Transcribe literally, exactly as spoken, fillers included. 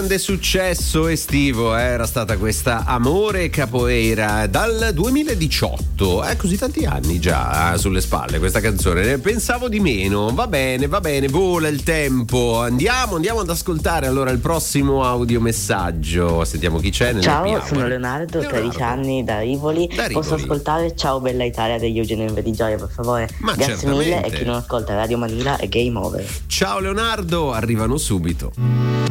Grande successo estivo eh, era stata questa Amore Capoeira dal duemiladiciotto, eh, così tanti anni già eh, sulle spalle questa canzone, ne pensavo di meno. Va bene, va bene, vola il tempo, andiamo, andiamo ad ascoltare allora il prossimo audiomessaggio, sentiamo chi c'è. Ciao, sono Leonardo, Leonardo, tredici anni, da Rivoli. da Rivoli. Posso ascoltare Ciao Bella Italia degli Eugenio Inve di Gioia, per favore? Ma grazie certamente. mille, e chi non ascolta Radio Manila è game over. Ciao Leonardo, arrivano subito.